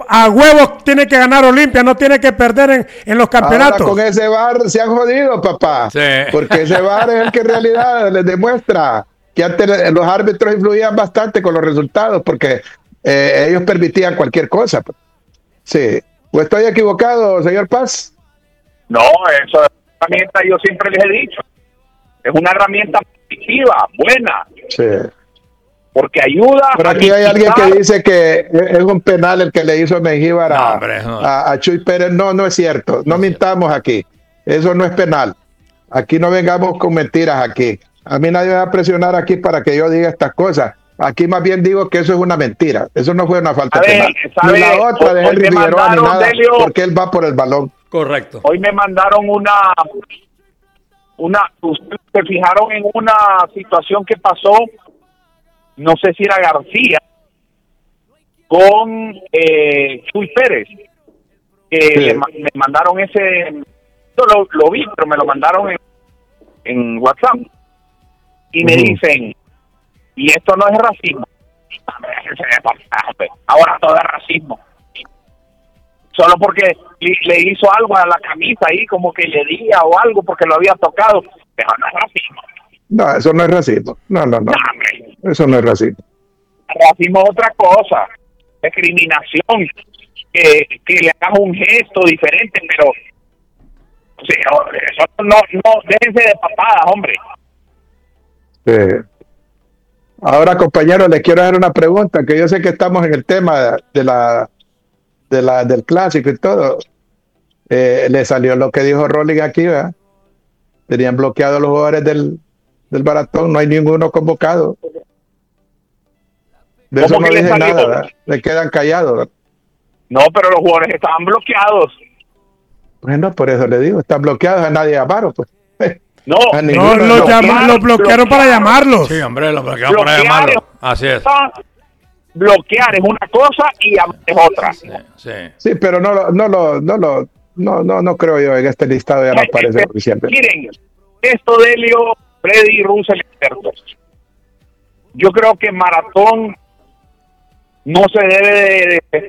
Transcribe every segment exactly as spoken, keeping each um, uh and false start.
a huevos tiene que ganar Olimpia, no tiene que perder en, en los campeonatos. Ahora con ese V A R se han jodido, papá. Sí. Porque ese V A R es el que en realidad les demuestra que antes los árbitros influían bastante con los resultados porque eh, ellos permitían cualquier cosa. Sí. ¿O estoy equivocado, señor Paz? No, eso es una herramienta, yo siempre les he dicho. Es una herramienta positiva, buena. Sí. Porque ayuda. Pero aquí hay alguien que dice que es un penal el que le hizo Mengíbar a, No, hombre, no. a, a Chuy Pérez. No, no es cierto. No mintamos aquí. Eso no es penal. Aquí no vengamos con mentiras aquí. A mí nadie me va a presionar aquí para que yo diga estas cosas. Aquí más bien digo que eso es una mentira. Eso no fue una falta ¿Sabe, penal. sabe, Ni la otra de Henry Figueroa ni nada, Delio, porque él va por el balón. Correcto. Hoy me mandaron una... una ustedes se fijaron en una situación que pasó, no sé si era García, con eh, Chuy Pérez. Que Sí. le, me mandaron ese... Yo lo, lo vi, pero me lo mandaron en, en WhatsApp. Y me Ujú. dicen, y esto no es racismo. Ahora todo es racismo. Solo porque le, le hizo algo a la camisa ahí, como que le diga o algo porque lo había tocado. Pero no es racismo. No, eso no es racismo. No, no, no. No, hombre. Eso no es racismo. Racismo es otra cosa. Discriminación. Que, que le hagas un gesto diferente, pero... Sí, eso no, no, déjense de papadas, hombre. Eh, ahora, compañeros, les quiero hacer una pregunta, que yo sé que estamos en el tema de la, de la del clásico y todo. Eh, le salió lo que dijo Rolling aquí, ¿verdad? Tenían bloqueados los jugadores del, del Baratón, no hay ninguno convocado. De eso no dicen nada, ¿verdad? Le quedan callados, ¿verdad? No, pero los jugadores estaban bloqueados. Bueno, por eso le digo, están bloqueados, a nadie llamaron, pues. No, A No, ninguno, los, no. llama, los bloquearon para llamarlos. Sí, hombre, lo bloquearon para Bloquear llamarlo. es- Así es. bloquear es una cosa y llamar es otra. Sí, sí. Sí, pero no lo, no lo, no lo, no, no, no creo yo en este listado ya no aparece Este, oficialmente. Miren, esto de Delio, Freddy y Russell expertos. Yo creo que Maratón no se debe de, de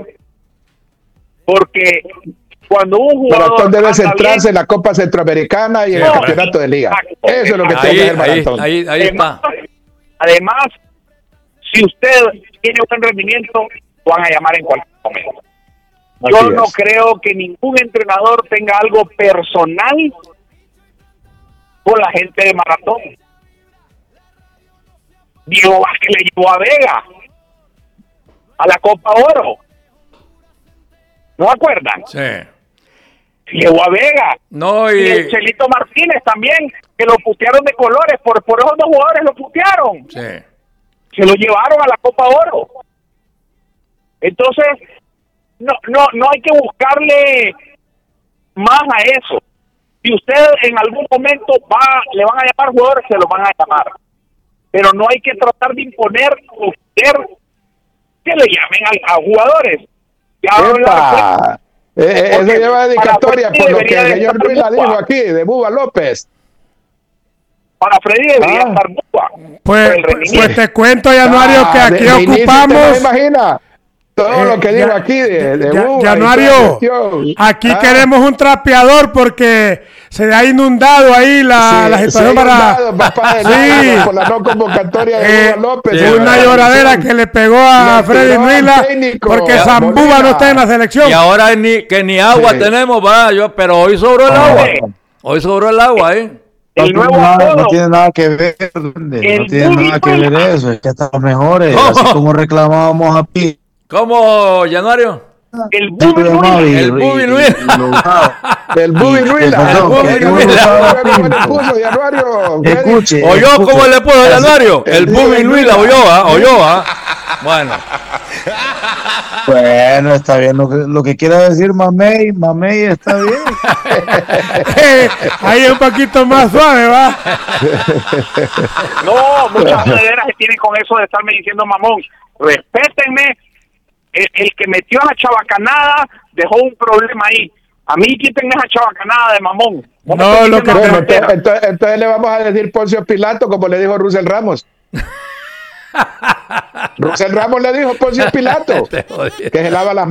porque cuando un jugador Maratón debe anda centrarse bien, en la Copa Centroamericana y en el Sí, campeonato de liga. exacto. Eso es lo que Ahí, tiene que hacer ahí, Maratón. ahí, ahí además, está. además, si usted tiene buen rendimiento, lo van a llamar en cualquier momento. Yo Así no es. creo que ningún entrenador tenga algo personal con la gente de Maratón. Diego Vázquez le llevó a Vega a la Copa Oro. ¿No se acuerdan? Sí. Llevó a Vega. No, Y y... el Chelito Martínez también, que lo putearon de colores. Por, por esos dos jugadores lo putearon. Sí. Se lo llevaron a la Copa Oro. Entonces, no, no, no hay que buscarle más a eso. Si usted en algún momento va, le van a llamar jugadores, se lo van a llamar. Pero no hay que tratar de imponer o querer que le llamen a, a jugadores. Ya ¡Epa! Eh, eh, eso Porque lleva dedicatoria para por lo que debería el de señor estar Ruiz la Buba. dijo aquí, de Buba López. Para Freddy debería Ah. estar Buba, Pues, por el rendimiento. pues te cuento, Januario, que Ah, aquí de- de inicio usted no ocupamos. se imagina todo Eh, lo que dijo ya- aquí de, de ya- Buba y Januario, toda la cuestión. aquí Ah, queremos un trapeador porque se ha inundado ahí la, sí, la se situación ha para. inundado, papá, de Sí. lágrimas por la no convocatoria de Eh, Buba López. sí, en Una la lloradera selección. que le pegó a Le Freddy tiró al Nuila técnico, porque a Zambuba Molina. no está en la selección. Y ahora ni, que ni agua Sí. tenemos, va, yo, pero hoy sobró el agua. Hoy sobró el agua, ¿eh? El No nuevo tiene, nada, apodo. no tiene nada que ver, no El tiene Bubi nada que ver Nuela. eso, es que estamos mejores, ¿Cómo? así como reclamábamos a Pi, ¿Cómo, Januario? El sí, Bubi lo llamaba Nuela. y- El y- Bubi y- Nuela. y lo usaba. El Bubi Y- Nuila. perdón, El Bubi que Nuila. uno usaba ¿Cómo le pinto. puso, Januario? Escuche, ¿Oyó escuche. cómo le puso Januario? El El Bubi Bubi Luis la Nuila. oyó, ¿ah? Oyó, ¿ah? Bueno. Bueno, está bien, lo que, lo que quiera decir Mamey, Mamey está bien. Ahí es un poquito más suave, va. No, muchas maderas que tienen con eso de estarme diciendo mamón. Respétenme. El, el que metió a la chavacanada dejó un problema ahí. A mí quítenme esa chavacanada de mamón. No, me estoy lo diciendo que- Bueno, mentira. entonces, entonces- entonces le vamos a decir Poncio Pilato, como le dijo Russell Ramos. Russell Ramos le dijo Poncio Pilato, Te jodí. que se lava las